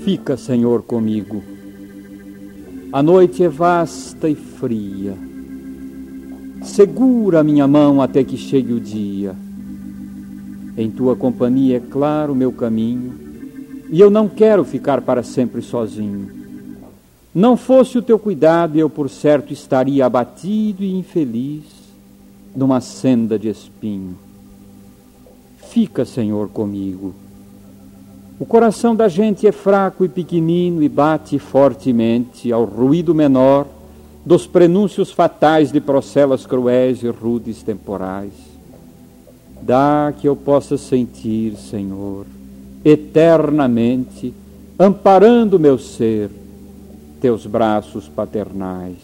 Fica, Senhor, comigo. A noite é vasta e fria. Segura a minha mão até que chegue o dia. Em tua companhia é claro o meu caminho, e eu não quero ficar para sempre sozinho. Não fosse o teu cuidado, eu por certo estaria abatido e infeliz numa senda de espinho. Fica, Senhor, comigo. O coração da gente é fraco e pequenino e bate fortemente ao ruído menor dos prenúncios fatais de procelas cruéis e rudes temporais. Dá que eu possa sentir, Senhor, eternamente, amparando meu ser, teus braços paternais.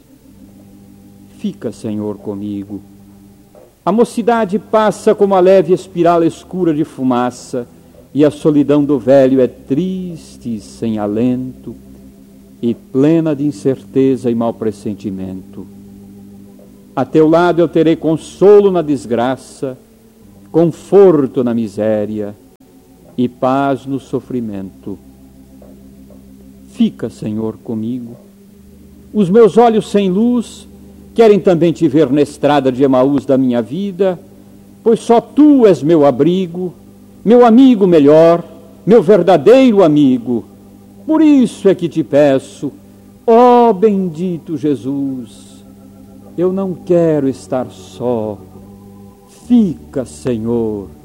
Fica, Senhor, comigo. A mocidade passa como a leve espiral escura de fumaça, e a solidão do velho é triste e sem alento, e plena de incerteza e mau pressentimento. A teu lado eu terei consolo na desgraça, conforto na miséria e paz no sofrimento. Fica, Senhor, comigo. Os meus olhos sem luz querem também te ver na estrada de Emaús da minha vida, pois só tu és meu abrigo, meu amigo melhor, meu verdadeiro amigo. Por isso é que te peço, ó bendito Jesus, eu não quero estar só. Fica, Senhor,